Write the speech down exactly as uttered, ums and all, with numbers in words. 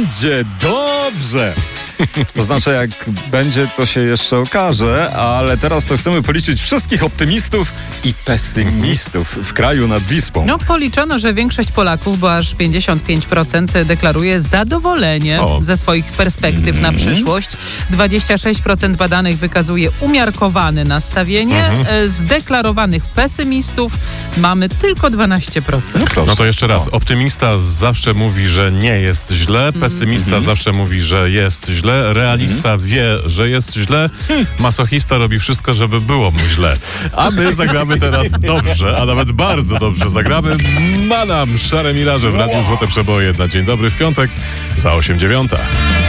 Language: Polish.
będzie dobrze. To znaczy, jak będzie, to się jeszcze okaże, ale teraz to chcemy policzyć wszystkich optymistów i pesymistów w kraju nad Wisłą. No, policzono, że większość Polaków, bo aż pięćdziesiąt pięć procent deklaruje zadowolenie O. ze swoich perspektyw na przyszłość. dwadzieścia sześć procent badanych wykazuje umiarkowane nastawienie. Z deklarowanych pesymistów mamy tylko dwanaście procent. No to jeszcze raz. Optymista zawsze mówi, że nie jest źle. Pesymista zawsze mówi, że jest źle. Realista wie, że jest źle. Masochista robi wszystko, żeby było mu źle. A my zagramy teraz dobrze, a nawet bardzo dobrze zagramy Manam, Szare Miraże w Radiu Złote Przeboje na Dzień Dobry w piątek za osiem dziewiąta.